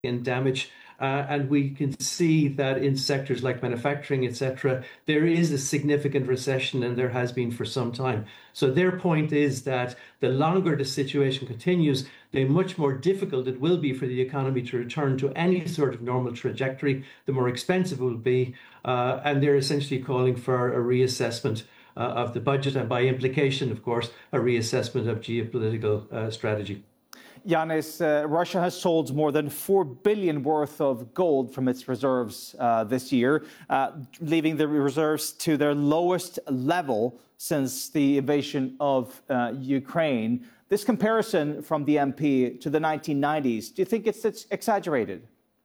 and damage. And we can see that in sectors like manufacturing, etc., there is a significant recession, and there has been for some time. So their point is that the longer the situation continues, the much more difficult it will be for the economy to return to any sort of normal trajectory, the more expensive it will be. And they're essentially calling for a reassessment of the budget, and by implication, of course, a reassessment of geopolitical strategy. Yanis, Russia has sold more than 4 billion worth of gold from its reserves this year, leaving the reserves to their lowest level since the invasion of Ukraine. This comparison from the MP to the 1990s, do you think it's exaggerated?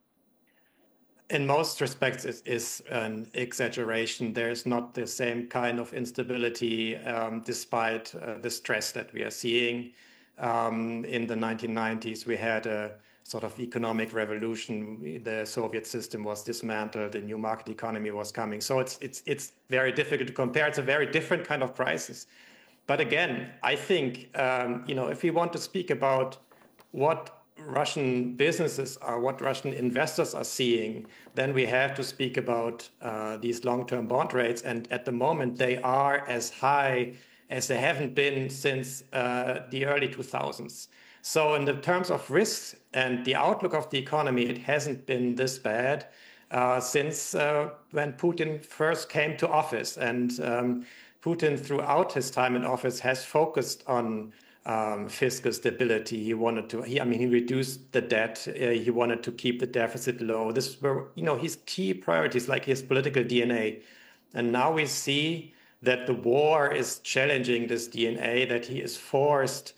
In most respects, it is an exaggeration. There's not the same kind of instability despite the stress that we are seeing. In the 1990s, we had a sort of economic revolution. The Soviet system was dismantled. The new market economy was coming. So it's very difficult to compare. It's a very different kind of crisis. But again, I think, if we want to speak about what Russian businesses are, what Russian investors are seeing, then we have to speak about these long-term bond rates. And at the moment, they are as high as they haven't been since the early 2000s. So in the terms of risks and the outlook of the economy, it hasn't been this bad since when Putin first came to office. And Putin, throughout his time in office, has focused on fiscal stability. He reduced the debt. He wanted to keep the deficit low. This were, his key priorities, like his political DNA. And now we see that the war is challenging this DNA, that he is forced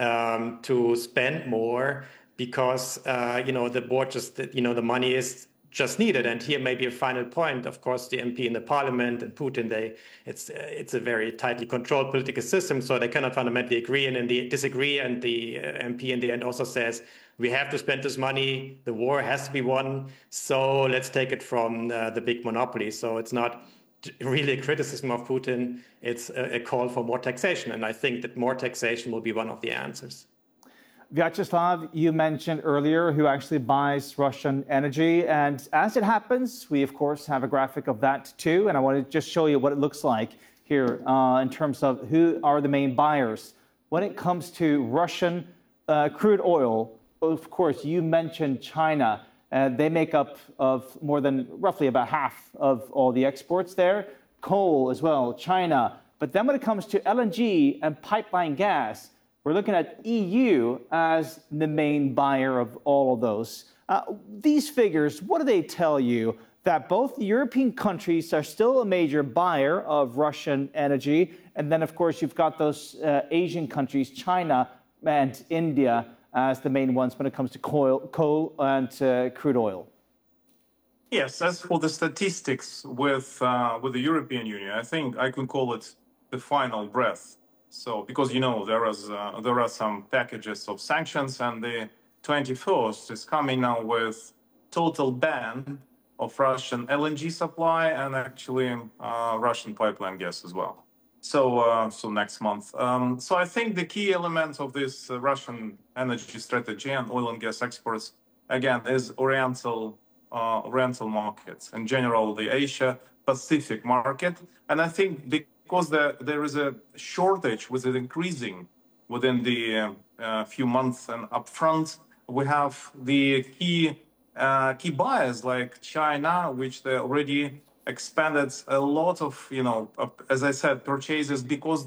to spend more because, the war just, the money is just needed. And here may be a final point. Of course, the MP in the parliament and Putin, it's a very tightly controlled political system, so they cannot fundamentally agree and disagree. And the MP in the end also says, we have to spend this money. The war has to be won. So let's take it from the big monopoly. So it's not really a criticism of Putin. It's a call for more taxation. And I think that more taxation will be one of the answers. Vyacheslav, you mentioned earlier who actually buys Russian energy. And as it happens, we, of course, have a graphic of that, too. And I want to just show you what it looks like here in terms of who are the main buyers. When it comes to Russian crude oil, of course, you mentioned China. They make up of more than roughly about half of all the exports there. Coal as well, China. But then when it comes to LNG and pipeline gas, we're looking at EU as the main buyer of all of those. These figures, what do they tell you? That both European countries are still a major buyer of Russian energy. And then, of course, you've got those Asian countries, China and India, as the main ones when it comes to coal and crude oil. Yes, as for the statistics with the European Union, I think I can call it the final breath. So, because there are some packages of sanctions, and the 21st is coming now with total ban of Russian LNG supply and actually Russian pipeline gas as well. So next month. So I think the key element of this Russian energy strategy and oil and gas exports, again, is Oriental markets, in general, the Asia-Pacific market. And I think because there is a shortage which is increasing within the few months and upfront, we have the key buyers like China, which they already expanded a lot of, as I said, purchases because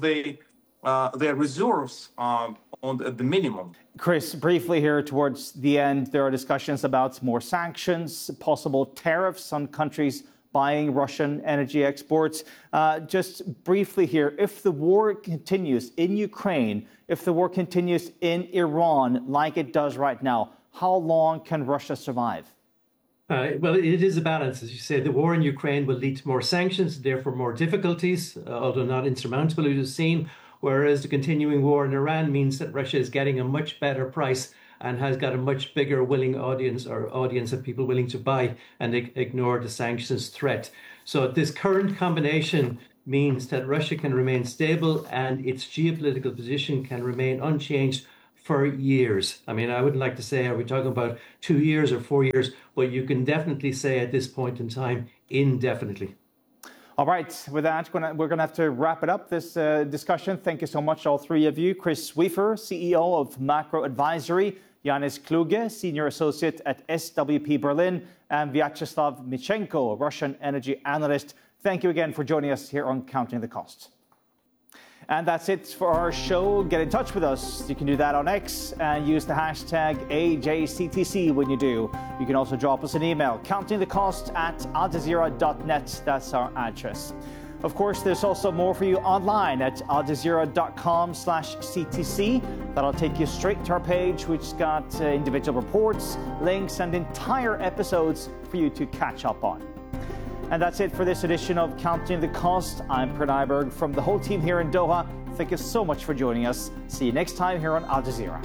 their reserves are at the minimum. Chris, briefly here towards the end, there are discussions about more sanctions, possible tariffs on countries buying Russian energy exports. Just briefly here, if the war continues in Ukraine, if the war continues in Iran like it does right now, how long can Russia survive? Well, it is a balance. As you say, the war in Ukraine will lead to more sanctions, therefore more difficulties, although not insurmountable, as you've seen, whereas the continuing war in Iran means that Russia is getting a much better price and has got a much bigger willing audience of people willing to buy and ignore the sanctions threat. So this current combination means that Russia can remain stable and its geopolitical position can remain unchanged for years. I mean, I wouldn't like to say, are we talking about 2 years or 4 years, but you can definitely say at this point in time, indefinitely. All right, with that, we're going to have to wrap it up, this discussion. Thank you so much, all three of you. Chris Sweefer, CEO of Macro Advisory, Yanis Kluge, Senior Associate at SWP Berlin, and Vyacheslav Michenko, Russian energy analyst. Thank you again for joining us here on Counting the Cost. And that's it for our show. Get in touch with us. You can do that on X and use the hashtag AJCTC when you do. You can also drop us an email, countingthecost@aljazeera.net. That's our address. Of course, there's also more for you online at aljazeera.com/CTC. That'll take you straight to our page, which's got individual reports, links, and entire episodes for you to catch up on. And that's it for this edition of Counting the Cost. I'm Pranay Berg from the whole team here in Doha. Thank you so much for joining us. See you next time here on Al Jazeera.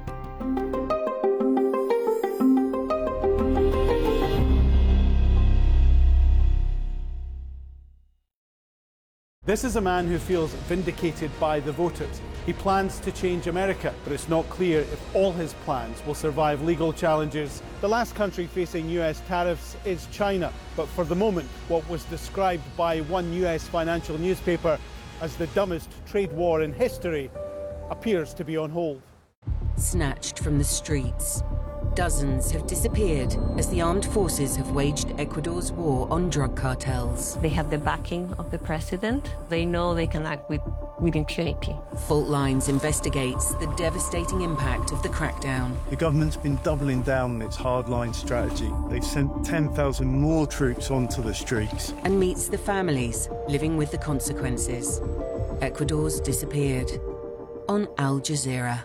This is a man who feels vindicated by the voters. He plans to change America, but it's not clear if all his plans will survive legal challenges. The last country facing US tariffs is China, but for the moment, what was described by one US financial newspaper as the dumbest trade war in history appears to be on hold. Snatched from the streets, dozens have disappeared as the armed forces have waged Ecuador's war on drug cartels. They have the backing of the president. They know they can act with impunity. Fault Lines investigates the devastating impact of the crackdown. The government's been doubling down on its hardline strategy. They've sent 10,000 more troops onto the streets. And meets the families living with the consequences. Ecuador's disappeared. On Al Jazeera.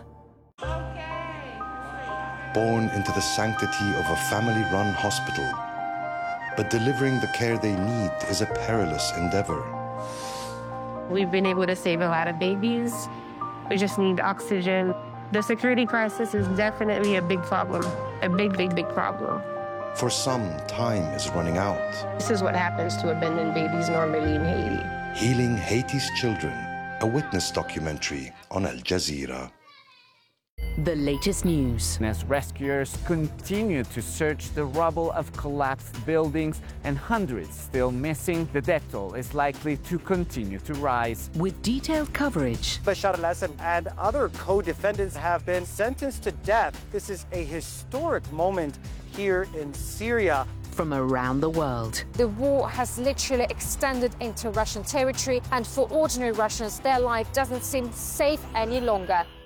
Born into the sanctity of a family-run hospital. But delivering the care they need is a perilous endeavor. We've been able to save a lot of babies. We just need oxygen. The security crisis is definitely a big problem, a big, big, big problem. For some, time is running out. This is what happens to abandoned babies normally in Haiti. Healing Haiti's Children, a witness documentary on Al Jazeera. The latest news. As rescuers continue to search the rubble of collapsed buildings and hundreds still missing, the death toll is likely to continue to rise. With detailed coverage. Bashar al-Assad and other co-defendants have been sentenced to death. This is a historic moment here in Syria. From around the world. The war has literally extended into Russian territory, and for ordinary Russians, their life doesn't seem safe any longer.